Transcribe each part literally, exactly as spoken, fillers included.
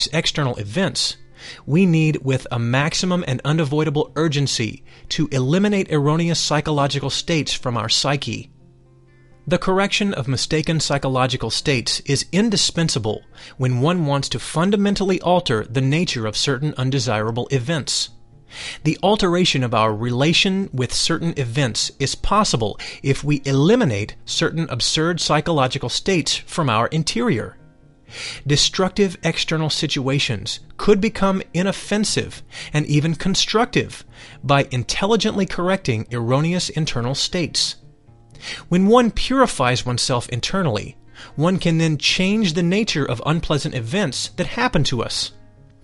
external events, we need with a maximum and unavoidable urgency to eliminate erroneous psychological states from our psyche. The correction of mistaken psychological states is indispensable when one wants to fundamentally alter the nature of certain undesirable events. The alteration of our relation with certain events is possible if we eliminate certain absurd psychological states from our interior. Destructive external situations could become inoffensive and even constructive by intelligently correcting erroneous internal states. When one purifies oneself internally, one can then change the nature of unpleasant events that happen to us.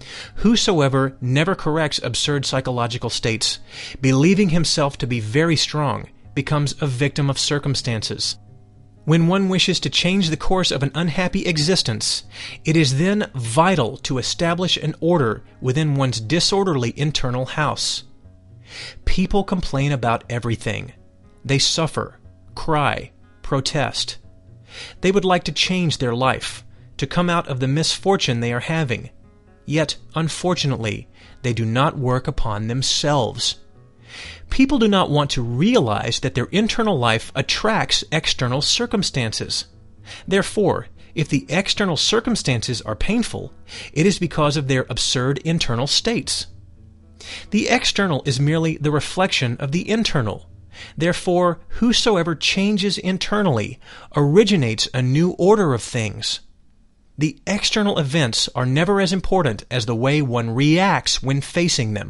Whosoever never corrects absurd psychological states, believing himself to be very strong, becomes a victim of circumstances. When one wishes to change the course of an unhappy existence, it is then vital to establish an order within one's disorderly internal house. People complain about everything. They suffer, cry, protest. They would like to change their life, to come out of the misfortune they are having. Yet, unfortunately, they do not work upon themselves. People do not want to realize that their internal life attracts external circumstances. Therefore, if the external circumstances are painful, it is because of their absurd internal states. The external is merely the reflection of the internal. Therefore, whosoever changes internally originates a new order of things. The external events are never as important as the way one reacts when facing them.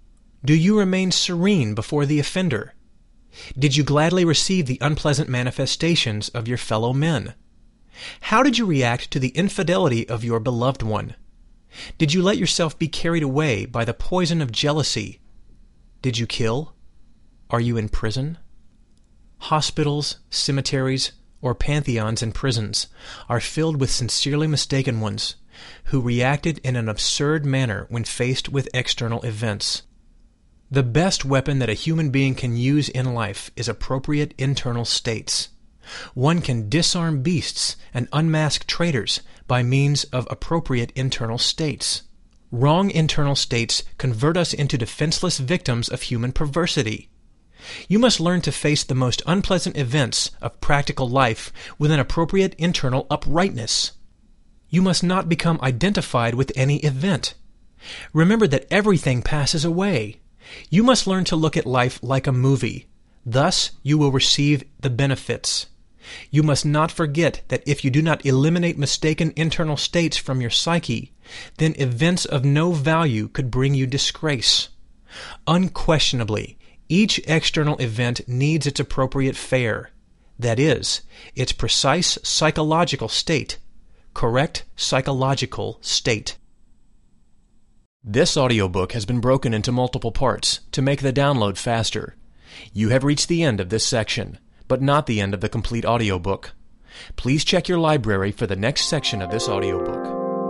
Do you remain serene before the offender? Did you gladly receive the unpleasant manifestations of your fellow men? How did you react to the infidelity of your beloved one? Did you let yourself be carried away by the poison of jealousy? Did you kill? Are you in prison? Hospitals, cemeteries, or pantheons and prisons are filled with sincerely mistaken ones who reacted in an absurd manner when faced with external events. The best weapon that a human being can use in life is appropriate internal states. One can disarm beasts and unmask traitors by means of appropriate internal states. Wrong internal states convert us into defenseless victims of human perversity. You must learn to face the most unpleasant events of practical life with an appropriate internal uprightness. You must not become identified with any event. Remember that everything passes away. You must learn to look at life like a movie. Thus, you will receive the benefits. You must not forget that if you do not eliminate mistaken internal states from your psyche, then events of no value could bring you disgrace. Unquestionably, each external event needs its appropriate fare, that is, its precise psychological state, correct psychological state. This audiobook has been broken into multiple parts to make the download faster. You have reached the end of this section, but not the end of the complete audiobook. Please check your library for the next section of this audiobook.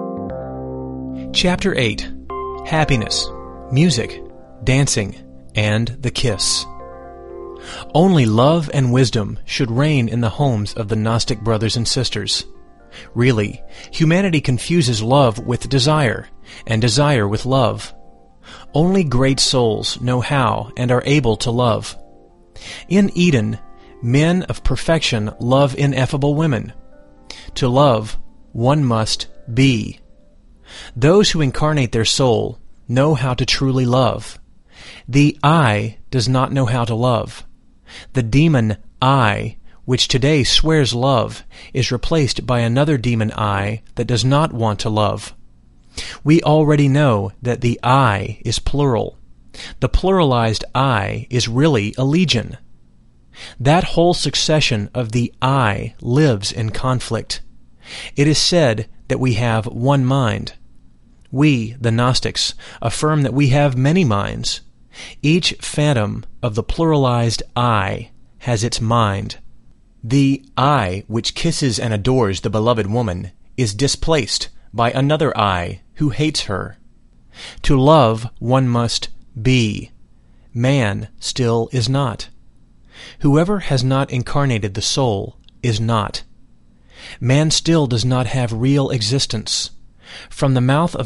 Chapter eight. Happiness, Music, Dancing, and the Kiss. Only love and wisdom should reign in the homes of the Gnostic brothers and sisters. Really, humanity confuses love with desire, and desire with love. Only great souls know how and are able to love. In Eden, men of perfection love ineffable women. To love, one must be. Those who incarnate their soul know how to truly love. The I does not know how to love. The demon I, which today swears love, is replaced by another demon I that does not want to love. We already know that the I is plural. The pluralized I is really a legion. That whole succession of the I lives in conflict. It is said that we have one mind. We, the Gnostics, affirm that we have many minds. Each phantom of the pluralized I has its mind. The I which kisses and adores the beloved woman is displaced by another I who hates her. To love one must be. Man still is not. Whoever has not incarnated the soul is not. Man still does not have real existence. From the mouth of